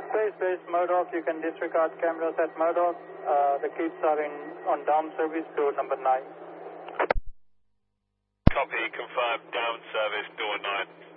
Space base Murdoch, you can disregard cameras at Murdoch. The kids are on down service door number 9. Copy, confirmed, down service door 9.